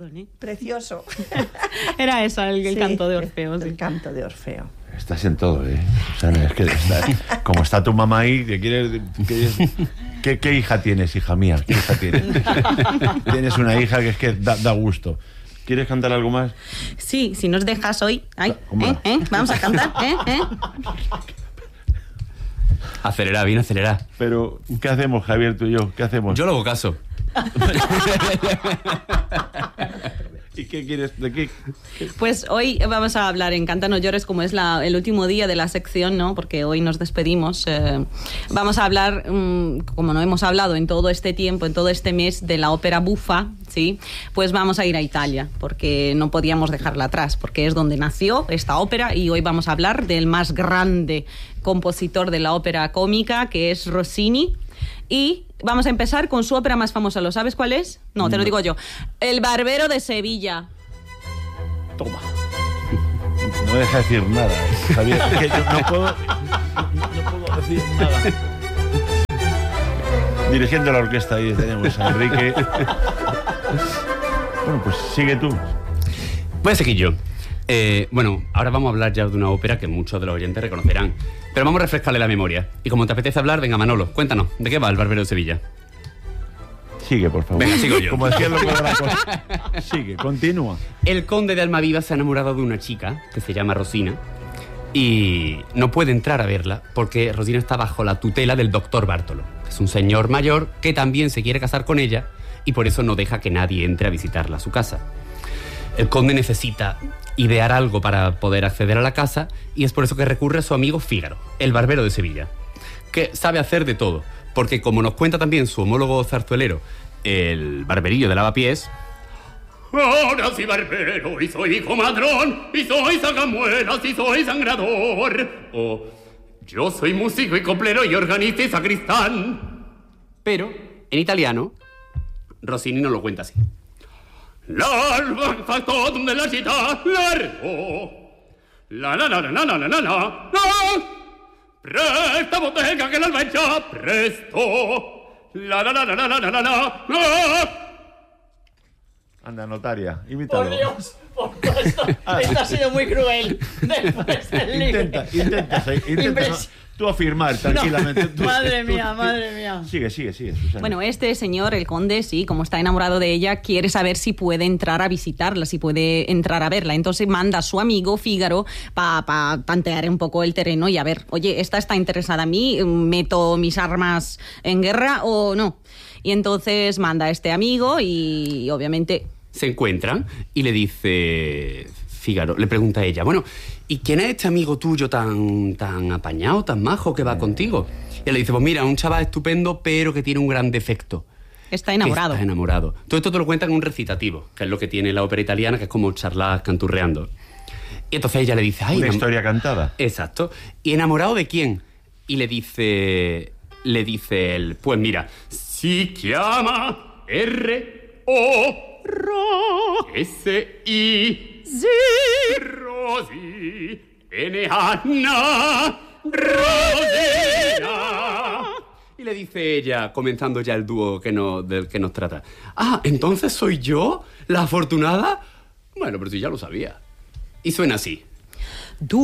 perdón, ¿eh? Precioso. Era eso, el canto de Orfeo. El Sí. canto de Orfeo. Estás en todo, ¿eh? O sea, es que como está tu mamá ahí, ¿qué hija tienes, hija mía? ¿Qué hija tienes? Tienes una hija que es que da gusto. ¿Quieres cantar algo más? Sí, si nos dejas hoy. Ay, vamos a cantar, Acelera, bien, acelera. Pero, ¿qué hacemos, Javier, tú y yo? ¿Qué hacemos? Yo lo hago caso. ¿Y qué quieres? ¿De qué? Pues hoy vamos a hablar en Canta no llores, como es el último día de la sección, ¿no? Porque hoy nos despedimos. Vamos a hablar, como no hemos hablado en todo este tiempo, en todo este mes, de la ópera bufa, ¿sí? Pues vamos a ir a Italia, porque no podíamos dejarla atrás, porque es donde nació esta ópera, y hoy vamos a hablar del más grande compositor de la ópera cómica, que es Rossini. Y vamos a empezar con su ópera más famosa. ¿Lo sabes cuál es? No, te lo digo yo. El Barbero de Sevilla. Toma. No deja decir nada, Javier. Que yo no puedo decir nada. Dirigiendo la orquesta ahí tenemos a Enrique. Bueno, pues sigue tú. Voy a seguir yo. Bueno, ahora vamos a hablar ya de una ópera que muchos de los oyentes reconocerán. Pero vamos a refrescarle la memoria. Y como te apetece hablar, venga, Manolo, cuéntanos, ¿de qué va El Barbero de Sevilla? Sigue, por favor. Venga, sigo yo. Como decía el loco de la cosa. Sigue, continúa. El conde de Almaviva se ha enamorado de una chica que se llama Rosina y no puede entrar a verla porque Rosina está bajo la tutela del doctor Bartolo, que es un señor mayor que también se quiere casar con ella y por eso no deja que nadie entre a visitarla a su casa. El conde necesita idear algo para poder acceder a la casa y es por eso que recurre a su amigo Fígaro, el barbero de Sevilla, que sabe hacer de todo, porque como nos cuenta también su homólogo zarzuelero, el barberillo de Lavapiés: ahora soy barbero y soy hijo madrón y soy sacamuelas y soy sangrador. O yo soy músico y coplero y organista y sacristán. Pero en italiano Rossini nos lo cuenta así: l'alba fa totum della città largo la presta bottega che l'alba è già presto la Anda, notaria, imítalo. Por Dios, esto ha sido muy cruel. Después del libro. Intenta tú afirmar tranquilamente. No, madre mía. Sigue, Susana. Bueno, este señor, el conde, sí, como está enamorado de ella, quiere saber si puede entrar a visitarla, si puede entrar a verla. Entonces manda a su amigo Fígaro para tantear un poco el terreno y a ver, oye, esta está interesada en mí, ¿meto mis armas en guerra o no? Y entonces manda a este amigo y obviamente se encuentran y le dice Fígaro, le pregunta a ella: bueno, ¿y quién es este amigo tuyo tan apañado, tan majo que va contigo? Y él le dice: pues mira, un chaval estupendo, pero que tiene un gran defecto. está enamorado. Está enamorado. Todo esto te lo cuentan en un recitativo, que es lo que tiene la ópera italiana, que es como charlas canturreando. Y entonces ella le dice: ay, una historia cantada. Exacto. ¿Y enamorado de quién? Y le dice él: pues mira, si llama R-O-S-I Sí. Rosy Bene Anna Rosina. Y le dice ella, comenzando ya el dúo del que nos trata: ah, ¿entonces soy yo la afortunada? Bueno, pero si ya lo sabía. Y suena así.